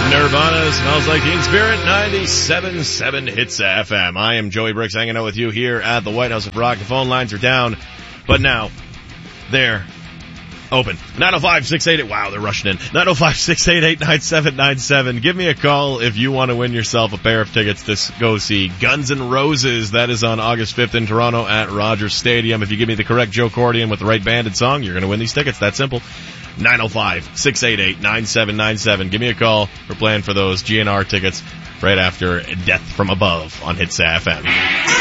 Nirvana, Smells Like Teen Spirit, 97.7 Hits FM. I am Joey Bricks hanging out with you here at the White House of Rock. The phone lines are down, but now they're open. 905-688, wow, they're rushing in. 905-688-9797. Give me a call if you want to win yourself a pair of tickets to go see Guns N' Roses. That is on August 5th in Toronto at Rogers Stadium. If you give me the correct Joe Cordian with the right band and song, you're going to win these tickets. That simple. 905-688-9797. Give me a call. We're playing for those GNR tickets right after Death from Above on Hits FM.